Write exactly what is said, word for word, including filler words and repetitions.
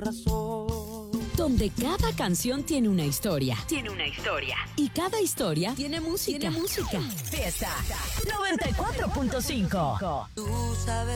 razón. Donde cada canción tiene una historia. Tiene una historia. Y cada historia tiene música. Tiene música. Fiesta noventa y cuatro punto cinco. Tú sabes